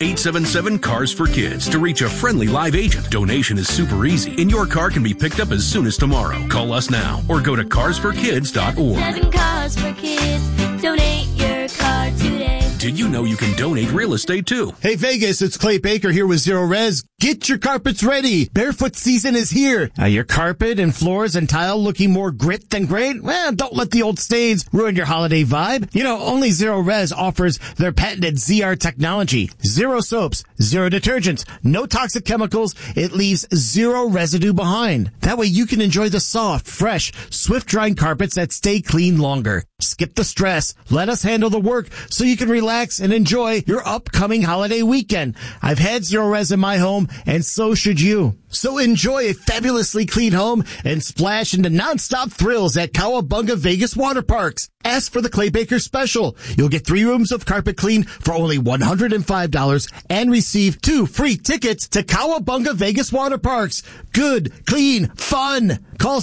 877-CARS-FOR-KIDS to reach a friendly live agent. Donation is super easy, and your car can be picked up as soon as tomorrow. Call us now or go to carsforkids.org. 7 Cars for Kids. Donate your car today. Did you know you can donate real estate too? Hey Vegas, it's Clay Baker here with Zero Res. Get your carpets ready. Barefoot season is here. Your carpet and floors and tile looking more grit than great? Well, don't let the old stains ruin your holiday vibe. You know, only Zero Res offers their patented ZR technology. Zero soaps, zero detergents, no toxic chemicals. It leaves zero residue behind. That way you can enjoy the soft, fresh, swift drying carpets that stay clean longer. Skip the stress. Let us handle the work so you can relax and enjoy your upcoming holiday weekend. I've had Zero Res in my home, and so should you. So enjoy a fabulously clean home and splash into nonstop thrills at Cowabunga Vegas Water Parks. Ask for the Clay Baker Special. You'll get 3 rooms of carpet clean for only $105 and receive 2 free tickets to Cowabunga Vegas Water Parks. Good, clean, fun. Call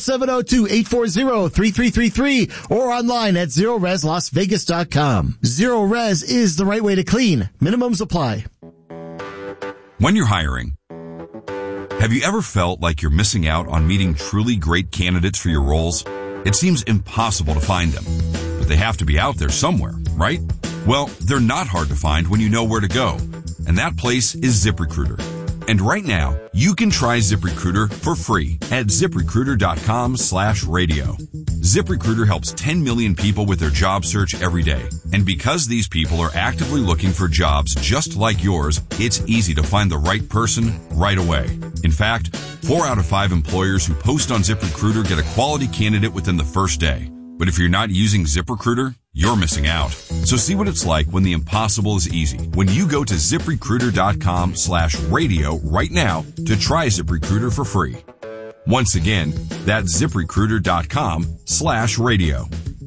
702-840-3333 or online at ZeroResLasVegas.com. Zero Res is the right way to clean. Minimums apply. When you're hiring, have you ever felt like you're missing out on meeting truly great candidates for your roles? It seems impossible to find them, but they have to be out there somewhere, right? Well, they're not hard to find when you know where to go, and that place is ZipRecruiter. And right now, you can try ZipRecruiter for free at ZipRecruiter.com/radio. ZipRecruiter helps 10 million people with their job search every day. And because these people are actively looking for jobs just like yours, it's easy to find the right person right away. In fact, 4 out of 5 employers who post on ZipRecruiter get a quality candidate within the first day. But if you're not using ZipRecruiter, you're missing out. So see what it's like when the impossible is easy. When you go to ZipRecruiter.com/radio right now to try ZipRecruiter for free. Once again, that's ZipRecruiter.com/radio.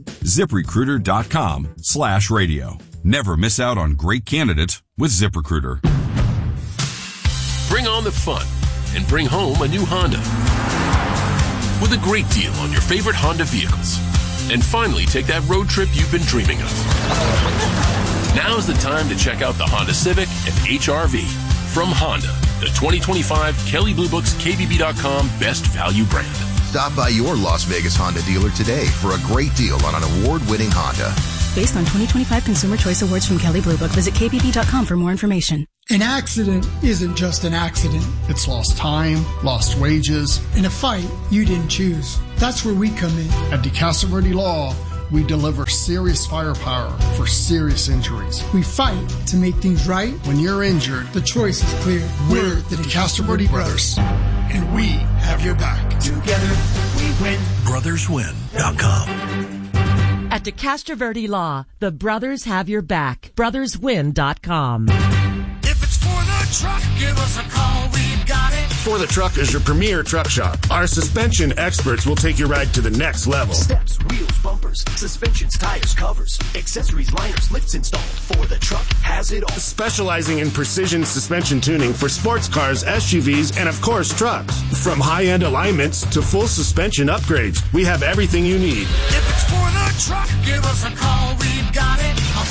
ZipRecruiter.com/radio. Never miss out on great candidates with ZipRecruiter. Bring on the fun and bring home a new Honda with a great deal on your favorite Honda vehicles. And finally take that road trip you've been dreaming of. Now's the time to check out the Honda Civic and HR-V from Honda, the 2025 Kelley Blue Book's KBB.com Best Value Brand. Stop by your Las Vegas Honda dealer today for a great deal on an award-winning Honda. Based on 2025 Consumer Choice Awards from Kelley Blue Book, visit KBB.com for more information. An accident isn't just an accident. It's lost time, lost wages, and a fight you didn't choose. That's where we come in. At DeCastro Verde Law, we deliver serious firepower for serious injuries. We fight to make things right. When you're injured, the choice is clear. We're the DeCastro Verde Brothers, and we have your back. Together, we win. BrothersWin.com. At DeCastro Verde Law, the brothers have your back. BrothersWin.com. If it's for the truck, give us a call. We've got it. For the Truck is your premier truck shop. Our suspension experts will take your ride to the next level. Steps, wheels, bumpers, suspensions, tires, covers, accessories, liners, lifts installed. For the Truck has it all. Specializing in precision suspension tuning for sports cars, SUVs, and of course trucks. From high-end alignments to full suspension upgrades, we have everything you need. If it's for the truck, give us a call. We've got it. Call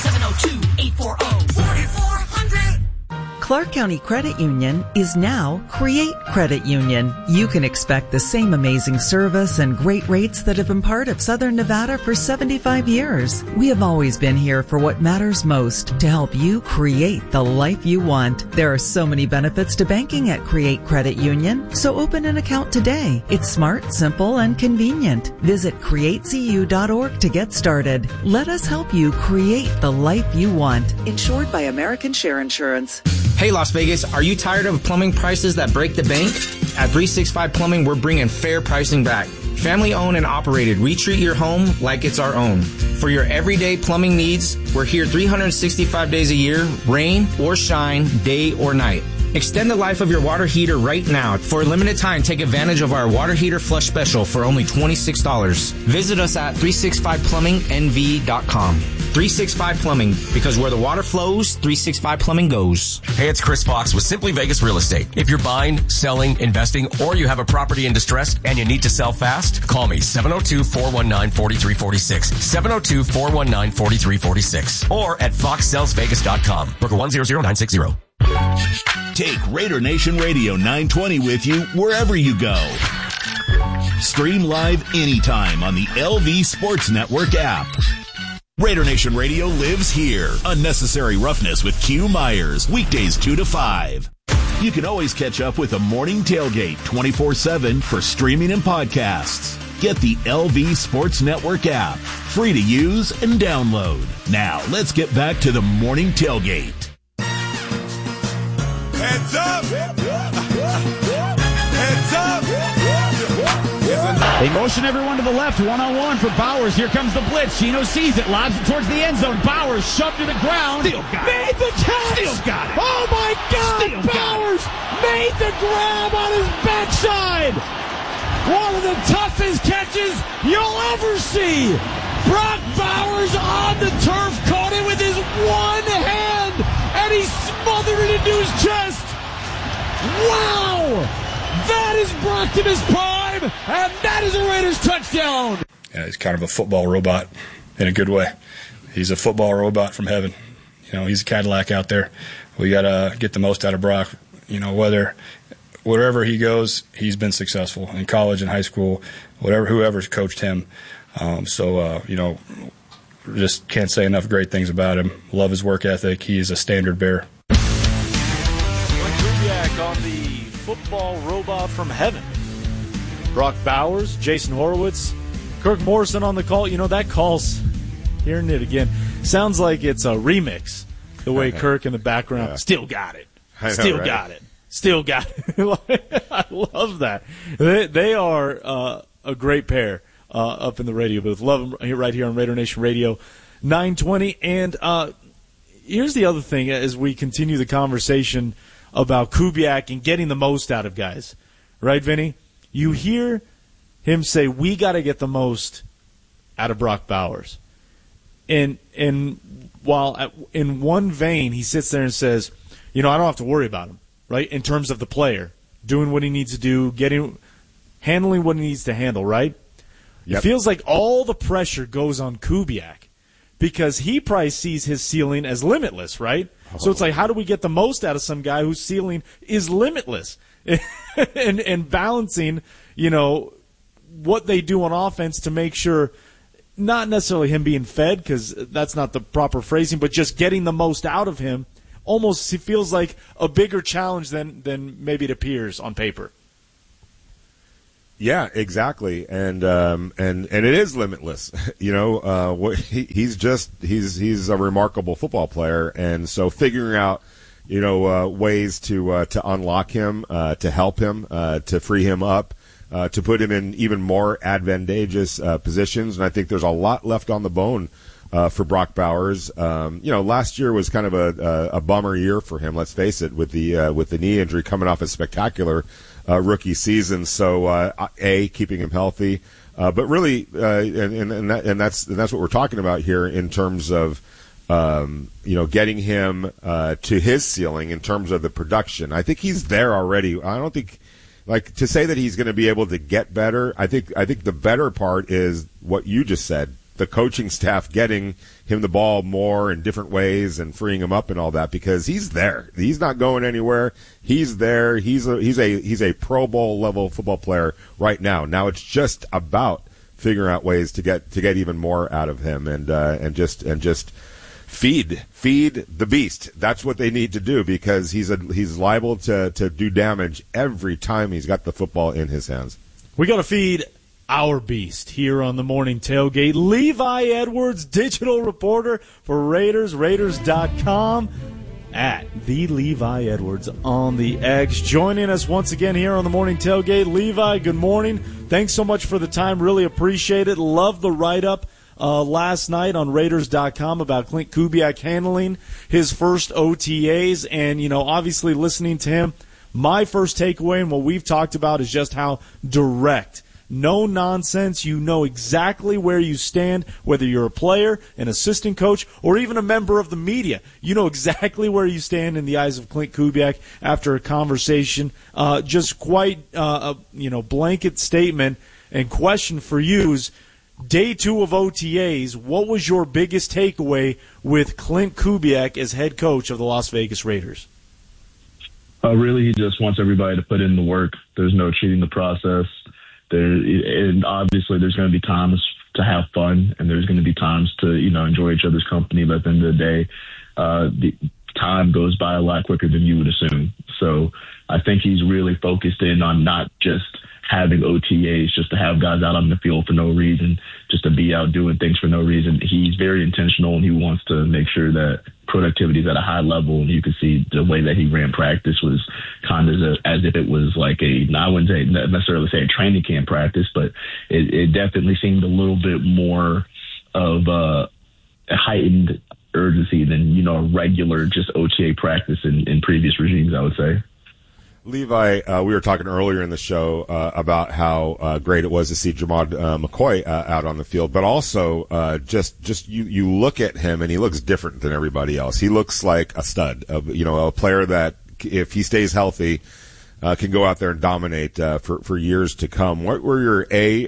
702-840-4400. Clark County Credit Union is now Create Credit Union. You can expect the same amazing service and great rates that have been part of Southern Nevada for 75 years. We have always been here for what matters most, to help you create the life you want. There are so many benefits to banking at Create Credit Union, so open an account today. It's smart, simple, and convenient. Visit createcu.org to get started. Let us help you create the life you want. Insured by American Share Insurance. Hey Las Vegas, are you tired of plumbing prices that break the bank? At 365 Plumbing, we're bringing fair pricing back. Family owned and operated, we treat your home like it's our own. For your everyday plumbing needs, we're here 365 days a year, rain or shine, day or night. Extend the life of your water heater right now. For a limited time, take advantage of our water heater flush special for only $26. Visit us at 365plummingnv.com. 365 Plumbing, because where the water flows, 365 Plumbing goes. Hey, it's Chris Fox with Simply Vegas Real Estate. If you're buying, selling, investing, or you have a property in distress and you need to sell fast, call me 702-419-4346. 702-419-4346. Or at foxsellsvegas.com. Broker 100960. Take Raider Nation Radio 920 with you wherever you go. Stream live anytime on the LV Sports Network app. Raider Nation Radio lives here. Unnecessary Roughness with Q Myers. Weekdays 2 to 5. You can always catch up with the Morning Tailgate 24/7 for streaming and podcasts. Get the LV Sports Network app. Free to use and download. Now, let's get back to the Morning Tailgate. Heads up! Heads up! They motion everyone to the left, one-on-one for Bowers. Here comes the blitz. Gino sees it, lobs it towards the end zone. Bowers shoved to the ground. Still got it. Made the catch. Still got it. Oh, my God. Still Bowers made the grab on his backside. One of the toughest catches you'll ever see. Brock Bowers on the turf caught it with his one hand, and he smothered it into his chest. Wow! That is Brock to his prime, and that is a Raiders touchdown. Yeah, he's kind of a football robot in a good way. He's a football robot from heaven. You know, he's a Cadillac out there. We got to get the most out of Brock. You know, wherever he goes, he's been successful in college and high school, whoever's coached him. You know, just can't say enough great things about him. Love his work ethic. He is a standard bearer. Kubiak on the football robot from heaven. Brock Bowers, Jason Horowitz, Kirk Morrison on the call. You know, that call's, hearing it again, sounds like it's a remix. The way Kirk in the background, still got it. Still got it. Still got it. I love that. They are a great pair up in the radio booth. Love them right here on Raider Nation Radio 920. And here's the other thing as we continue the conversation about Kubiak and getting the most out of guys. Right, Vinny? You hear him say, we got to get the most out of Brock Bowers. And while in one vein he sits there and says, you know, I don't have to worry about him, right, in terms of the player, doing what he needs to do, handling what he needs to handle, right? Yep. It feels like all the pressure goes on Kubiak because he probably sees his ceiling as limitless, right? Oh. So it's like, how do we get the most out of some guy whose ceiling is limitless? and balancing, you know, what they do on offense to make sure not necessarily him being fed, because that's not the proper phrasing, but just getting the most out of him almost feels like a bigger challenge than maybe it appears on paper. Yeah, exactly, and it is limitless. You know, he's a remarkable football player, and so figuring out, you know, ways to unlock him, to help him, to free him up, to put him in even more advantageous positions, and I think there's a lot left on the bone for Brock Bowers. You know, last year was kind of a bummer year for him. Let's face it, with the knee injury coming off a spectacular rookie season. So keeping him healthy, but really, and that's what we're talking about here in terms of you know, getting him to his ceiling in terms of the production. I think he's there already. I don't think, like, to say that he's going to be able to get better. I think the better part is what you just said. The coaching staff getting him the ball more in different ways and freeing him up and all that, because he's there. He's not going anywhere. He's there. He's a Pro Bowl level football player right now. Now it's just about figuring out ways to get even more out of him and just feed the beast. That's what they need to do, because he's liable to do damage every time he's got the football in his hands. We got to feed our beast here on the Morning Tailgate. Levi Edwards, digital reporter for Raiders, Raiders.com, at the Levi Edwards on the X. Joining us once again here on the Morning Tailgate. Levi, good morning. Thanks so much for the time. Really appreciate it. Love the write-up last night on Raiders.com about Clint Kubiak handling his first OTAs. And, you know, obviously listening to him, my first takeaway and what we've talked about is just how direct, no nonsense. You know exactly where you stand, whether you're a player, an assistant coach, or even a member of the media. You know exactly where you stand in the eyes of Clint Kubiak after a conversation. Just quite a blanket statement and question for you is, Day 2 of OTAs, what was your biggest takeaway with Clint Kubiak as head coach of the Las Vegas Raiders? Really, he just wants everybody to put in the work. There's no cheating the process. And obviously, there's going to be times to have fun, and there's going to be times to, enjoy each other's company. But at the end of the day, the time goes by a lot quicker than you would assume. So I think he's really focused in on not just having OTAs just to have guys out on the field for no reason, just to be out doing things for no reason. He's very intentional, and he wants to make sure that productivity is at a high level. And you can see the way that he ran practice was kind of as if it was like I wouldn't necessarily say a training camp practice, but it definitely seemed a little bit more of a heightened urgency than, a regular just OTA practice in previous regimes, I would say. Levi, we were talking earlier in the show about how great it was to see Jamad McCoy out on the field, but also just you look at him and he looks different than everybody else. He looks like a stud, a player that if he stays healthy can go out there and dominate for years to come. What were your the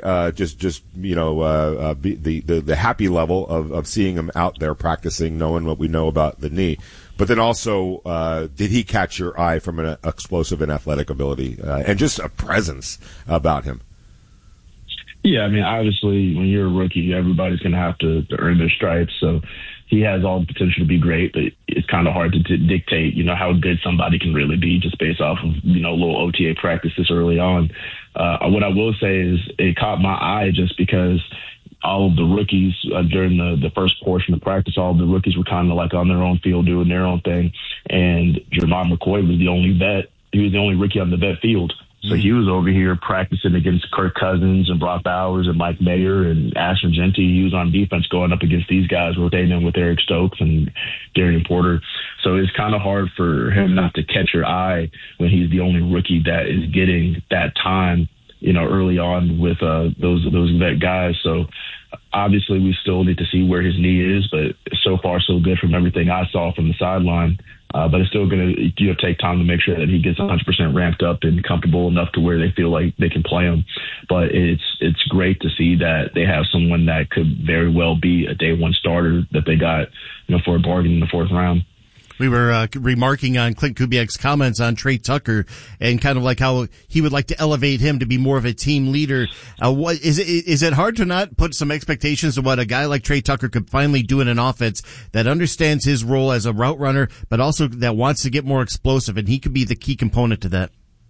happy level of seeing him out there practicing, knowing what we know about the knee? But then also, did he catch your eye from an explosive and athletic ability and just a presence about him? Yeah, I mean, obviously, when you're a rookie, everybody's going to have to earn their stripes. So he has all the potential to be great, but it's kind of hard to dictate, how good somebody can really be just based off of, a little OTA practice this early on. What I will say is it caught my eye just because all of the rookies during the first portion of practice, all of the rookies were kind of like on their own field doing their own thing. And Jamad McCoy was the only vet. He was the only rookie on the vet field. So he was over here practicing against Kirk Cousins and Brock Bowers and Mike Mayer and Ashton Jeanty. He was on defense going up against these guys, rotating in with Eric Stokes and Darian Porter. So it's kind of hard for him not to catch your eye when he's the only rookie that is getting that time, early on with those vet guys. So obviously we still need to see where his knee is, but so far so good from everything I saw from the sideline. But it's still going to take time to make sure that he gets 100% ramped up and comfortable enough to where they feel like they can play him. But it's great to see that they have someone that could very well be a day one starter that they got, for a bargain in the fourth round. We were remarking on Clint Kubiak's comments on Trey Tucker and kind of like how he would like to elevate him to be more of a team leader. What is it hard to not put some expectations of what a guy like Trey Tucker could finally do in an offense that understands his role as a route runner, but also that wants to get more explosive, and he could be the key component to that?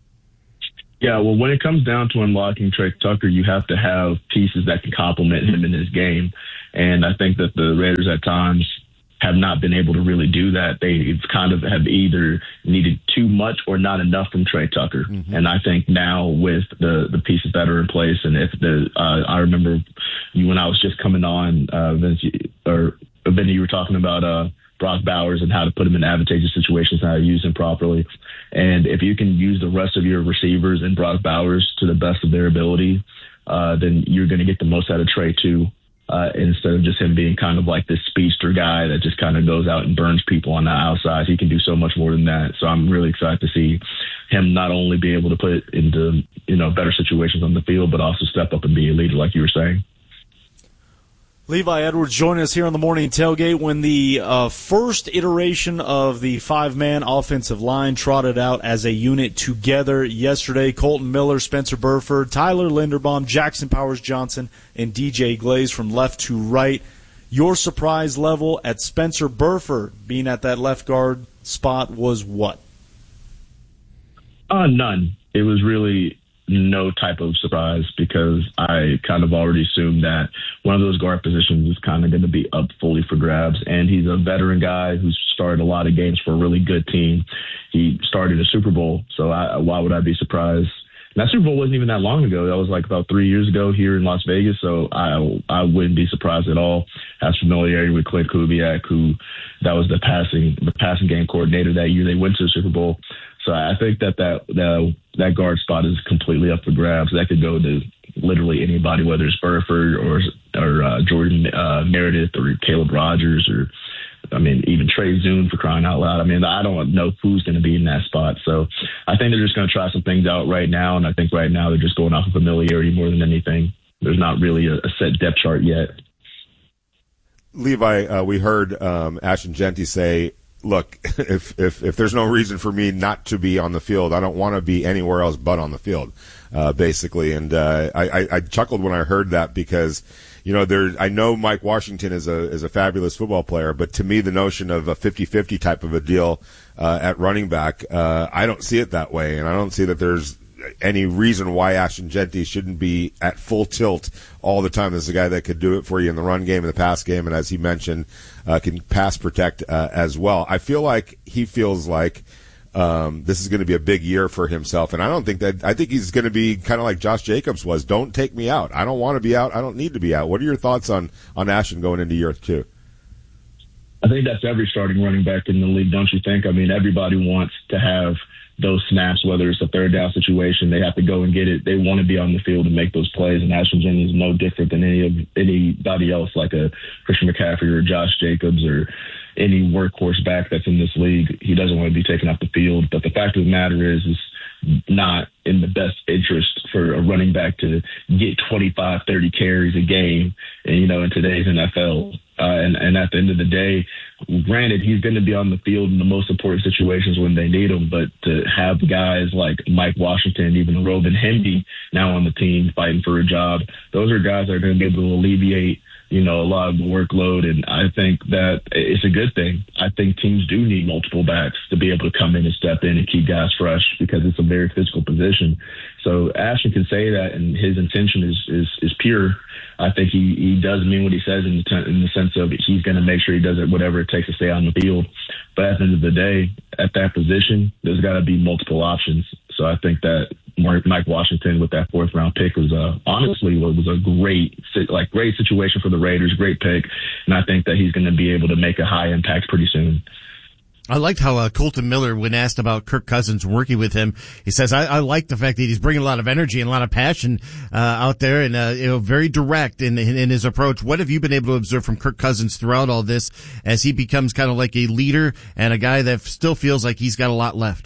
Yeah, well, when it comes down to unlocking Trey Tucker, you have to have pieces that can complement him in his game. And I think that the Raiders at times have not been able to really do that. They kind of have either needed too much or not enough from Trey Tucker. Mm-hmm. And I think now with the pieces that are in place, and if I remember when I was just coming on, Vinny, you were talking about Brock Bowers and how to put him in advantageous situations and how to use him properly. And if you can use the rest of your receivers and Brock Bowers to the best of their ability, then you're going to get the most out of Trey too. Instead of just him being kind of like this speedster guy that just kind of goes out and burns people on the outside. He can do so much more than that. So I'm really excited to see him not only be able to put into, better situations on the field, but also step up and be a leader like you were saying. Levi Edwards joining us here on the Morning Tailgate when the first iteration of the five-man offensive line trotted out as a unit together yesterday. Colton Miller, Spencer Burford, Tyler Linderbaum, Jackson Powers-Johnson, and DJ Glaze from left to right. Your surprise level at Spencer Burford being at that left guard spot was what? None. It was really no type of surprise because I kind of already assumed that one of those guard positions is kind of going to be up fully for grabs. And he's a veteran guy who's started a lot of games for a really good team. He started a Super Bowl, so why would I be surprised? And that Super Bowl wasn't even that long ago. That was like about 3 years ago here in Las Vegas, so I wouldn't be surprised at all. Has familiarity with Clint Kubiak, who that was the passing game coordinator that year they went to the Super Bowl. So I think that guard spot is completely up for grabs. That could go to literally anybody, whether it's Burford or Jordan Meredith or Caleb Rogers or, even Trey Zune for crying out loud. I don't know who's going to be in that spot. So I think they're just going to try some things out right now. And I think right now they're just going off of familiarity more than anything. There's not really a set depth chart yet. Levi, we heard Ashton Jeanty say look, if there's no reason for me not to be on the field, I don't want to be anywhere else but on the field, basically. And I chuckled when I heard that because, I know Mike Washington is a fabulous football player, but to me, the notion of a 50-50 type of a deal at running back, I don't see it that way, and I don't see that there's any reason why Ashton Jeanty shouldn't be at full tilt all the time. This is a guy that could do it for you in the run game and the pass game, and as he mentioned, can pass protect as well. I feel like he feels like this is going to be a big year for himself, and I think he's going to be kind of like Josh Jacobs was. Don't take me out. I don't want to be out. I don't need to be out. What are your thoughts on Ashton going into year 2? I think that's every starting running back in the league, don't you think? I mean, everybody wants to have those snaps, whether it's a third down situation, they have to go and get it. They want to be on the field and make those plays, and Ashton Jeanty is no different than anybody else, like a Christian McCaffrey or Josh Jacobs or any workhorse back that's in this league. He doesn't want to be taken off the field. But the fact of the matter is not in the best interest for a running back to get 25, 30 carries a game, in today's NFL. And at the end of the day, granted, he's going to be on the field in the most important situations when they need him, but to have guys like Mike Washington, even Robin Hemby now on the team fighting for a job, those are guys that are going to be able to alleviate a lot of the workload, and I think that it's a good thing. I think teams do need multiple backs to be able to come in and step in and keep guys fresh because it's a very physical position. So Ashton can say that, and his intention is pure. I think he does mean what he says in the sense of he's going to make sure he does it, whatever it takes to stay on the field. But at the end of the day, at that position, there's got to be multiple options. So I think that Mike Washington with that 4th round pick was honestly a great situation for the Raiders, great pick, and I think that he's going to be able to make a high impact pretty soon. I liked how Colton Miller, when asked about Kirk Cousins working with him, he says, I like the fact that he's bringing a lot of energy and a lot of passion out there, and very direct in his approach. What have you been able to observe from Kirk Cousins throughout all this as he becomes kind of like a leader and a guy that still feels like he's got a lot left?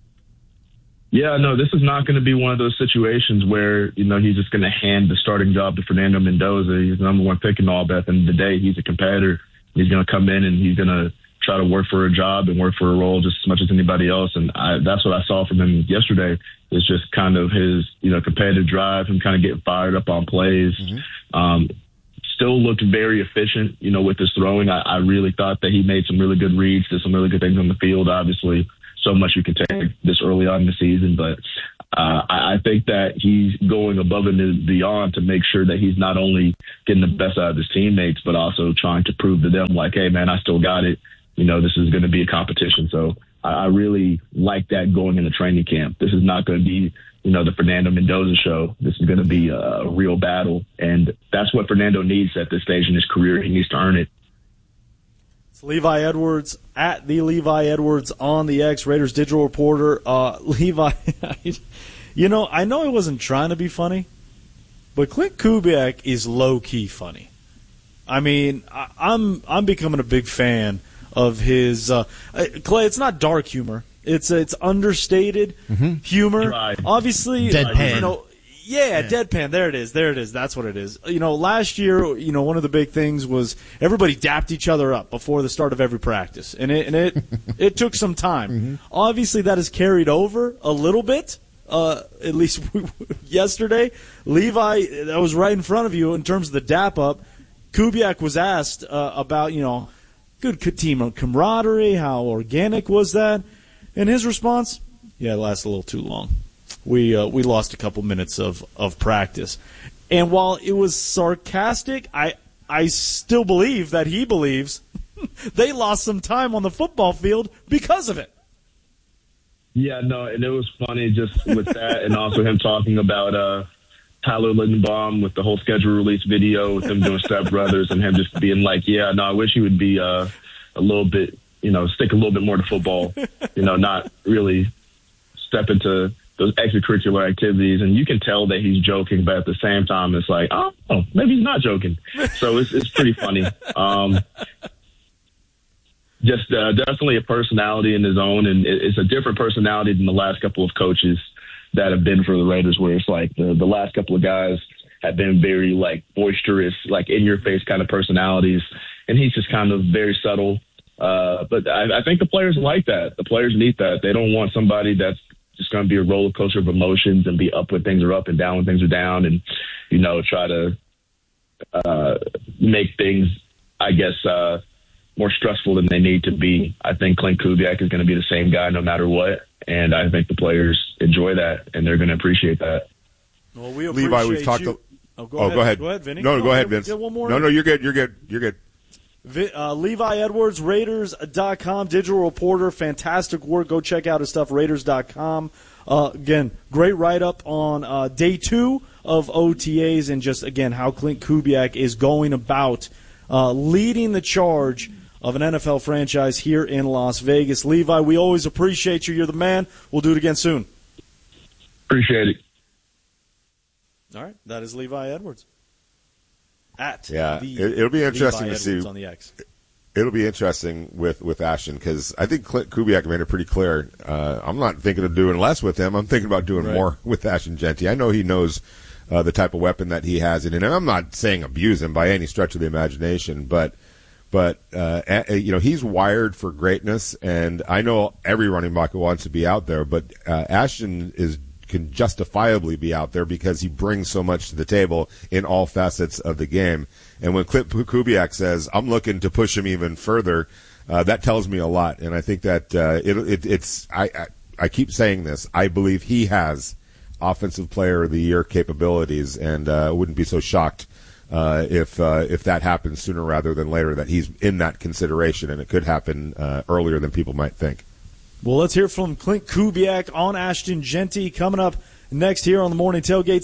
Yeah, no, this is not going to be one of those situations where, he's just going to hand the starting job to Fernando Mendoza. He's the number 1 pick and all, but at the end of the day, he's a competitor. He's going to come in and he's going to try to work for a job and work for a role just as much as anybody else. And that's what I saw from him yesterday, is just kind of his, competitive drive, him kind of getting fired up on plays. Mm-hmm. Still looked very efficient, with his throwing. I really thought that he made some really good reads, did some really good things on the field. Obviously, so much you can take this early on in the season, but I think that he's going above and beyond to make sure that he's not only getting the best out of his teammates, but also trying to prove to them, like, hey, man, I still got it. This is going to be a competition. So I really like that going into training camp. This is not going to be, the Fernando Mendoza show. This is going to be a real battle, and that's what Fernando needs at this stage in his career. He needs to earn it. It's Levi Edwards at the Levi Edwards on the X, Raiders digital reporter. Levi, I know I wasn't trying to be funny, but Clint Kubiak is low key funny. I mean, I'm becoming a big fan of his Clay. It's not dark humor. It's understated humor. Right. Obviously, deadpan. Deadpan. There it is. That's what it is. Last year, one of the big things was everybody dapped each other up before the start of every practice, and it took some time. Mm-hmm. Obviously, that has carried over a little bit. At least yesterday, Levi, that was right in front of you in terms of the dap up. Kubiak was asked about good team camaraderie, how organic was that, and his response, it lasted a little too long. We lost a couple minutes of practice. And while it was sarcastic, I still believe that he believes they lost some time on the football field because of it. Yeah, no, and it was funny just with that, and also him talking about Tyler Lindenbaum with the whole schedule release video with him doing Step Brothers, and him just being like, I wish he would be a little bit, stick a little bit more to football, not really step into those extracurricular activities. And you can tell that he's joking, but at the same time, it's like, oh, maybe he's not joking. So it's pretty funny. Just definitely a personality in his own, and it's a different personality than the last couple of coaches that have been for the Raiders, where it's like the last couple of guys have been very like boisterous, like in your face kind of personalities. And he's just kind of very subtle, But I think the players like that. The players need that. They don't want somebody that's just going to be a roller coaster of emotions and be up when things are up and down when things are down, and try to make things, I guess, more stressful than they need to be. I think Klint Kubiak is going to be the same guy no matter what, and I think the players enjoy that, and they're going to appreciate that. Well, we appreciate Levi, we've talked. you. Go ahead. Go ahead, Vinny. No, go ahead, Vince. One more. No, you're good. You're good. Levi Edwards, Raiders.com, digital reporter, fantastic work. Go check out his stuff, Raiders.com. Again, great write-up on day 2 of OTAs, and just, again, how Klint Kubiak is going about leading the charge of an NFL franchise here in Las Vegas. Levi, we always appreciate you. You're the man. We'll do it again soon. Appreciate it. All right, that is Levi Edwards. It'll be interesting to see on the X. It'll be interesting with Ashton, because I think Klint Kubiak made it pretty clear. I'm not thinking of doing less with him. I'm thinking about doing more with Ashton Jeanty. I know he knows the type of weapon that he has in him. And I'm not saying abuse him by any stretch of the imagination, but he's wired for greatness, and I know every running back wants to be out there, but Ashton can justifiably be out there because he brings so much to the table in all facets of the game. And when Klint Kubiak says, I'm looking to push him even further, that tells me a lot. And I think that I keep saying this, I believe he has Offensive Player of the Year capabilities, and wouldn't be so shocked if that happens sooner rather than later, that he's in that consideration, and it could happen earlier than people might think. Well, let's hear from Klint Kubiak on Ashton Jeanty coming up next here on the Morning Tailgate.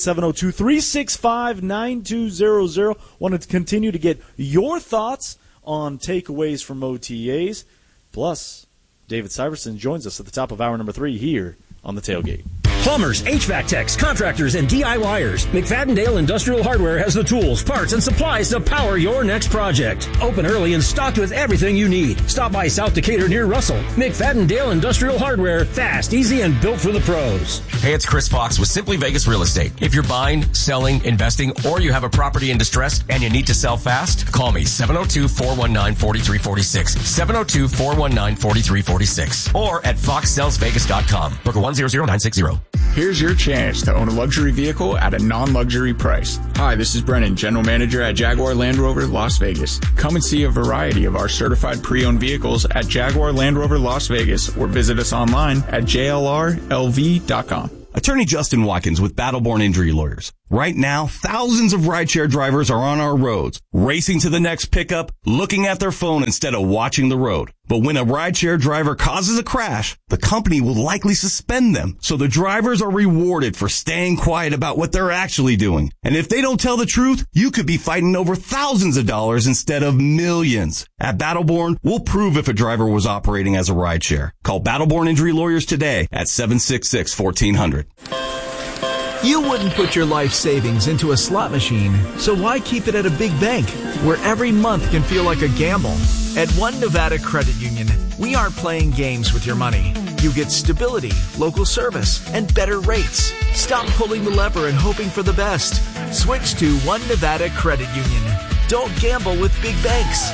702-365-9200. Want to continue to get your thoughts on takeaways from OTAs. Plus, David Syverson joins us at the top of hour number 3 here on the Tailgate. Plumbers, HVAC techs, contractors, and DIYers. McFadden-Dale Industrial Hardware has the tools, parts, and supplies to power your next project. Open early and stocked with everything you need. Stop by South Decatur near Russell. McFadden-Dale Industrial Hardware. Fast, easy, and built for the pros. Hey, it's Chris Fox with Simply Vegas Real Estate. If you're buying, selling, investing, or you have a property in distress and you need to sell fast, call me 702-419-4346. 702-419-4346. Or at foxsellsvegas.com. Booker 100960. Here's your chance to own a luxury vehicle at a non-luxury price. Hi, this is Brennan, General Manager at Jaguar Land Rover Las Vegas. Come and see a variety of our certified pre-owned vehicles at Jaguar Land Rover Las Vegas, or visit us online at jlrlv.com. Attorney Justin Watkins with Battleborn Injury Lawyers. Right now, thousands of rideshare drivers are on our roads, racing to the next pickup, looking at their phone instead of watching the road. But when a rideshare driver causes a crash, the company will likely suspend them. So the drivers are rewarded for staying quiet about what they're actually doing. And if they don't tell the truth, you could be fighting over thousands of dollars instead of millions. At Battleborn, we'll prove if a driver was operating as a rideshare. Call Battleborn Injury Lawyers today at 766-1400. You wouldn't put your life savings into a slot machine, so why keep it at a big bank where every month can feel like a gamble? At One Nevada Credit Union, we aren't playing games with your money. You get stability, local service, and better rates. Stop pulling the lever and hoping for the best. Switch to One Nevada Credit Union. Don't gamble with big banks.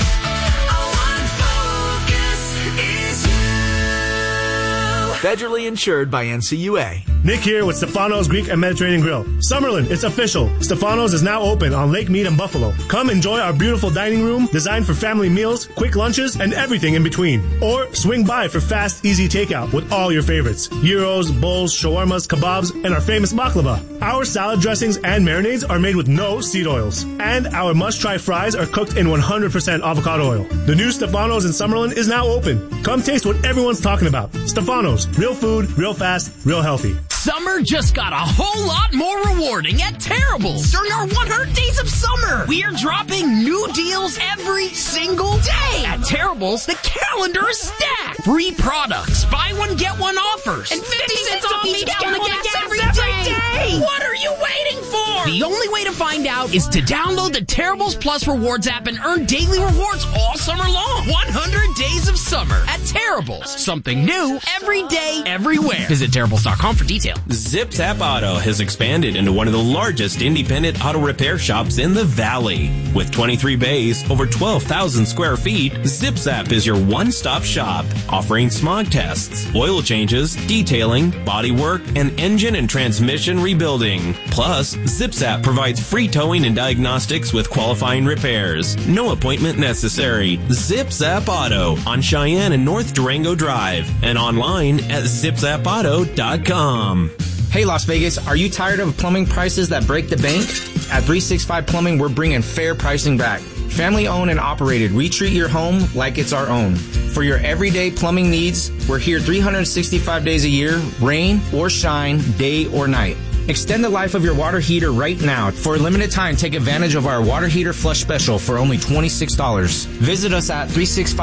Federally insured by NCUA. Nick here with Stefano's Greek and Mediterranean Grill. Summerlin, it's official. Stefano's is now open on Lake Mead and Buffalo. Come enjoy our beautiful dining room designed for family meals, quick lunches, and everything in between. Or swing by for fast, easy takeout with all your favorites. Gyros, bowls, shawarmas, kebabs, and our famous baklava. Our salad dressings and marinades are made with no seed oils. And our must-try fries are cooked in 100% avocado oil. The new Stefano's in Summerlin is now open. Come taste what everyone's talking about. Stefano's. Real food, real fast, real healthy. Summer just got a whole lot more rewarding at Terrible's during our 100 Days of Summer. We are dropping new deals every single day. At Terrible's, the calendar is stacked. Free products, buy one, get one offers, and 50 cents off each gallon of gas every day. What are you waiting for? more! The only way to find out is to download the Terribles Plus Rewards app and earn daily rewards all summer long. 100 days of summer at Terribles. Something new every day, everywhere. Visit Terribles.com for details. Zip Zap Auto has expanded into one of the largest independent auto repair shops in the Valley. With 23 bays, over 12,000 square feet, Zip Zap is your one-stop shop, offering smog tests, oil changes, detailing, body work, and engine and transmission rebuilding. Plus, Zip Zap provides free towing and diagnostics with qualifying repairs. No appointment necessary. Zip Zap Auto on Cheyenne and North Durango Drive and online at zipzapauto.com. Hey Las Vegas, are you tired of plumbing prices that break the bank? At 365 Plumbing, we're bringing fair pricing back. Family owned and operated, we treat your home like it's our own. For your everyday plumbing needs, we're here 365 days a year, rain or shine, day or night. Extend the life of your water heater right now. For a limited time, take advantage of our water heater flush special for only $26. Visit us at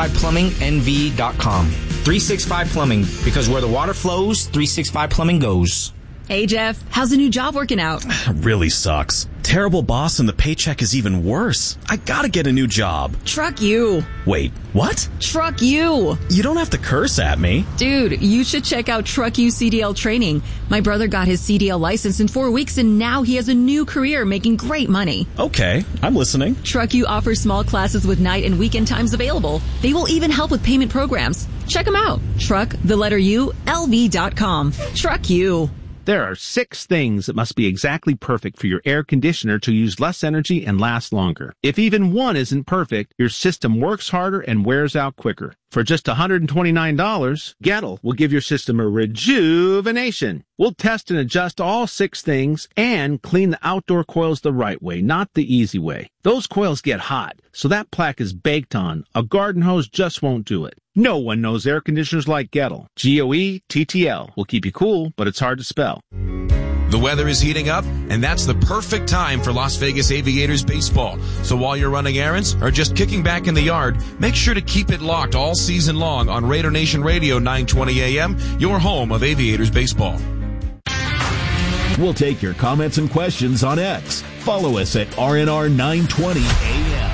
365plumbingnv.com. 365 Plumbing, because where the water flows, 365 Plumbing goes. Hey, Jeff, how's the new job working out? Really sucks. Terrible boss and the paycheck is even worse. I gotta get a new job. Truck you. Wait, what? Truck you. You don't have to curse at me. Dude, you should check out Truck You CDL training. My brother got his CDL license in 4 weeks and now he has a new career making great money. Okay, I'm listening. Truck You offers small classes with night and weekend times available. They will even help with payment programs. Check them out. Truck, the letter U, LV.com. Truck You. There are 6 things that must be exactly perfect for your air conditioner to use less energy and last longer. If even one isn't perfect, your system works harder and wears out quicker. For just $129, Gettle will give your system a rejuvenation. We'll test and adjust all 6 things and clean the outdoor coils the right way, not the easy way. Those coils get hot, so that plaque is baked on. A garden hose just won't do it. No one knows air conditioners like Gettle. Goettl will keep you cool, but it's hard to spell. The weather is heating up, and that's the perfect time for Las Vegas Aviators baseball. So while you're running errands or just kicking back in the yard, make sure to keep it locked all season long on Raider Nation Radio 920 AM, your home of Aviators baseball. We'll take your comments and questions on X. Follow us at RNR 920 AM.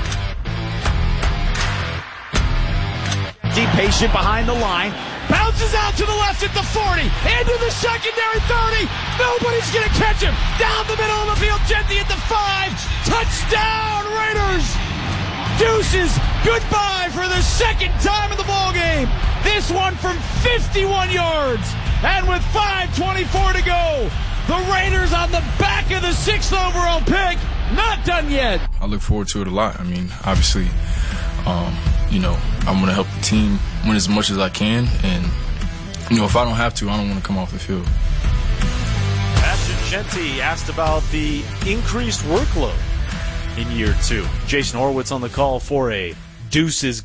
Deep patient behind the line. Bounces out to the left at the 40. Into the secondary 30. Nobody's going to catch him. Down the middle of the field. Genty at the 5. Touchdown Raiders. Deuces. Goodbye for the second time in the ballgame. This one from 51 yards. And with 5:24 to go, the Raiders on the back of the 6th overall pick. Not done yet. I look forward to it a lot. I mean, obviously, I'm going to help the team win as much as I can. And, if I don't have to, I don't want to come off the field. Ashton Genty asked about the increased workload in year 2. Jason Horowitz on the call for a Deuces